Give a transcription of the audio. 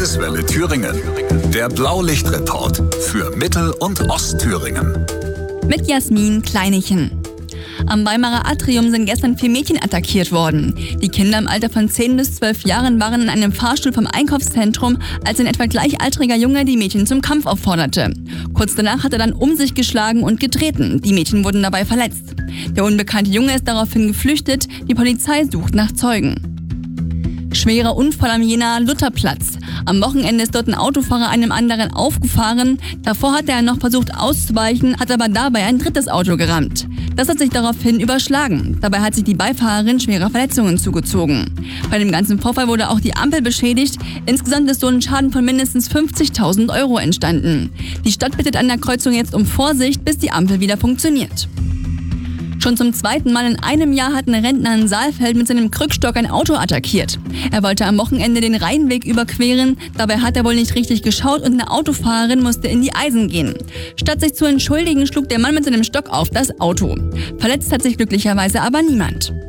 Landeswelle Thüringen. Der Blaulichtreport für Mittel- und Ostthüringen. Mit Jasmin Kleinichen. Am Weimarer Atrium sind gestern 4 Mädchen attackiert worden. Die Kinder im Alter von 10 bis 12 Jahren waren in einem Fahrstuhl vom Einkaufszentrum, als ein etwa gleichaltriger Junge die Mädchen zum Kampf aufforderte. Kurz danach hat er dann um sich geschlagen und getreten. Die Mädchen wurden dabei verletzt. Der unbekannte Junge ist daraufhin geflüchtet. Die Polizei sucht nach Zeugen. Schwerer Unfall am Jenaer Lutherplatz. Am Wochenende ist dort ein Autofahrer einem anderen aufgefahren. Davor hatte er noch versucht auszuweichen, hat aber dabei ein drittes Auto gerammt. Das hat sich daraufhin überschlagen. Dabei hat sich die Beifahrerin schwere Verletzungen zugezogen. Bei dem ganzen Vorfall wurde auch die Ampel beschädigt. Insgesamt ist so ein Schaden von mindestens 50.000 Euro entstanden. Die Stadt bittet an der Kreuzung jetzt um Vorsicht, bis die Ampel wieder funktioniert. Schon zum 2. Mal in einem Jahr hat ein Rentner in Saalfeld mit seinem Krückstock ein Auto attackiert. Er wollte am Wochenende den Rheinweg überqueren, dabei hat er wohl nicht richtig geschaut und eine Autofahrerin musste in die Eisen gehen. Statt sich zu entschuldigen, schlug der Mann mit seinem Stock auf das Auto. Verletzt hat sich glücklicherweise aber niemand.